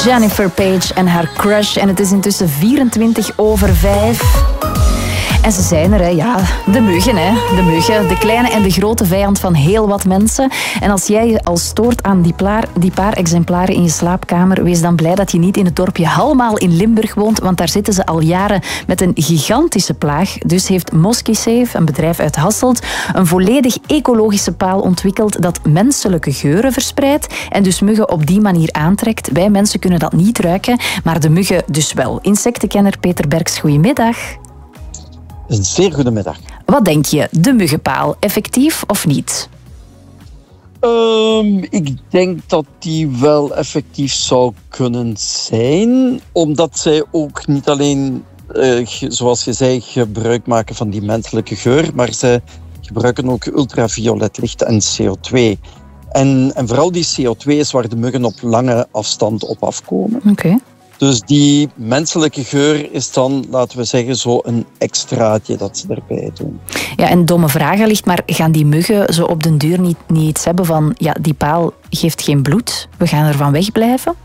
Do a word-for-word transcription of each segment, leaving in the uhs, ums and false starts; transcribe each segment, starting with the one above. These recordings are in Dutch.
Jennifer Page en haar crush. En het is intussen vierentwintig over vijf. En ze zijn er, hè. Ja, de muggen, hè. De muggen, de kleine en de grote vijand van heel wat mensen. En als jij je al stoort aan die, plaar, die paar exemplaren in je slaapkamer, wees dan blij dat je niet in het dorpje Halmaal in Limburg woont, want daar zitten ze al jaren met een gigantische plaag. Dus heeft Moskysafe, een bedrijf uit Hasselt, een volledig ecologische paal ontwikkeld dat menselijke geuren verspreidt en dus muggen op die manier aantrekt. Wij mensen kunnen dat niet ruiken, maar de muggen dus wel. Insectenkenner Peter Berks, goedemiddag. Een zeer goede middag. Wat denk je, de muggenpaal, effectief of niet? Um, ik denk dat die wel effectief zou kunnen zijn, omdat zij ook niet alleen, uh, zoals je zei, gebruik maken van die menselijke geur, maar zij gebruiken ook ultraviolet licht en C O twee. En, en vooral die C O twee is waar de muggen op lange afstand op afkomen. Oké. Okay. Dus die menselijke geur is dan, laten we zeggen, zo een extraatje dat ze erbij doen. Ja, en domme vraag allicht, maar gaan die muggen zo op den duur niet, niet iets hebben van, ja, die paal geeft geen bloed, we gaan ervan wegblijven?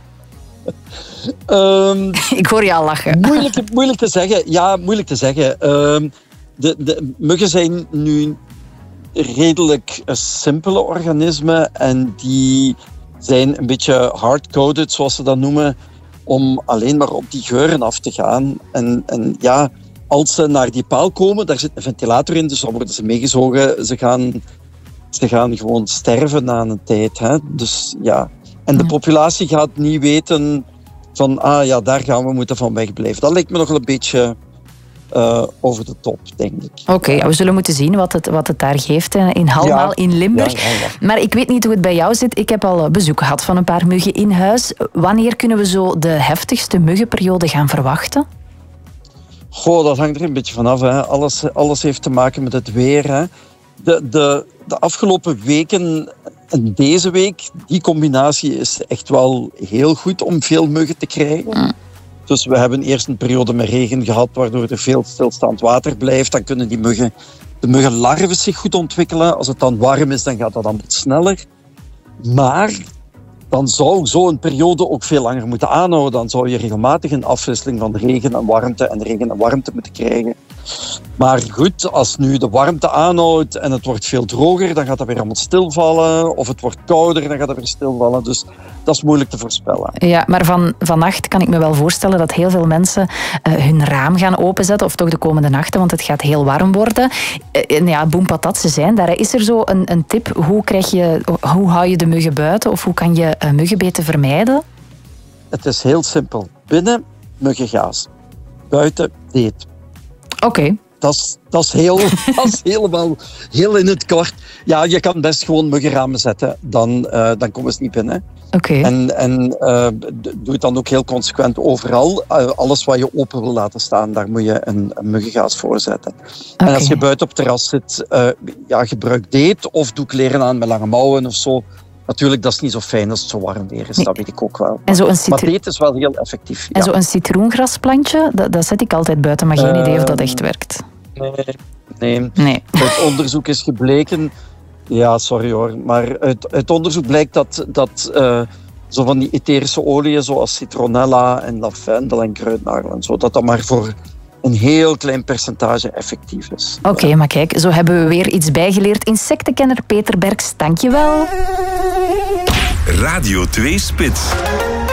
um, Ik hoor je al lachen. Moeilijk, moeilijk te zeggen. Ja, moeilijk te zeggen. Um, de, de muggen zijn nu redelijk simpele organismen en die zijn een beetje hard-coded, zoals ze dat noemen, om alleen maar op die geuren af te gaan. En, en ja, als ze naar die paal komen, daar zit een ventilator in, dus dan worden ze meegezogen. Ze gaan, ze gaan gewoon sterven na een tijd. Hè? Dus ja. En de populatie gaat niet weten van, ah ja, daar gaan we moeten van wegblijven. Dat lijkt me nog een beetje uh, over de top, denk ik. Oké, okay, ja, we zullen moeten zien wat het, wat het daar geeft in Halmaal, ja, in Limburg. Ja, ja, ja. Maar ik weet niet hoe het bij jou zit. Ik heb al bezoek gehad van een paar muggen in huis. Wanneer kunnen we zo de heftigste muggenperiode gaan verwachten? Goh, dat hangt er een beetje vanaf. Hè. Alles, alles heeft te maken met het weer. Hè. De, de, de afgelopen weken en deze week, die combinatie is echt wel heel goed om veel muggen te krijgen. Mm. Dus we hebben eerst een periode met regen gehad, waardoor er veel stilstaand water blijft. Dan kunnen die muggen, de muggenlarven zich goed ontwikkelen. Als het dan warm is, dan gaat dat dan wat sneller. Maar dan zou zo'n periode ook veel langer moeten aanhouden. Dan zou je regelmatig een afwisseling van regen en warmte en regen en warmte moeten krijgen. Maar goed, als nu de warmte aanhoudt en het wordt veel droger, dan gaat dat weer allemaal stilvallen. Of het wordt kouder, dan gaat dat weer stilvallen. Dus dat is moeilijk te voorspellen. Ja, maar van, vannacht kan ik me wel voorstellen dat heel veel mensen uh, hun raam gaan openzetten. Of toch de komende nachten, want het gaat heel warm worden. Uh, en ja, boem patat, ze zijn daar. Is er zo een, een tip? Hoe, krijg je, hoe hou je de muggen buiten? Of hoe kan je uh, muggenbeten vermijden? Het is heel simpel. Binnen, muggengaas. Buiten, deet. Oké. Okay. Dat is, dat, is heel, dat is helemaal heel in het kort. Ja, je kan best gewoon muggenramen zetten. Dan, uh, dan komen ze niet binnen. Oké. Okay. En, en uh, doe het dan ook heel consequent overal. Uh, alles wat je open wil laten staan, daar moet je een, een muggengaas voor zetten. Okay. En als je buiten op het terras zit, uh, ja, gebruik deet of doe kleren aan met lange mouwen of zo. Natuurlijk, dat is niet zo fijn als het zo warm weer is, nee. Dat weet ik ook wel. En zo een citro- maar deet is wel heel effectief. En ja. zo'n citroengrasplantje, dat, dat zet ik altijd buiten, maar geen uh, idee of dat echt werkt. Nee, nee. nee. Uit onderzoek is gebleken... Ja, sorry hoor, maar uit, uit onderzoek blijkt dat, dat uh, zo van die etherische oliën, zoals citronella en lavendel en kruidnagel en zo, dat dat maar voor een heel klein percentage effectief is. Oké, okay, maar kijk, zo hebben we weer iets bijgeleerd. Insectenkenner Peter Berks, dank je wel. Radio twee Spits.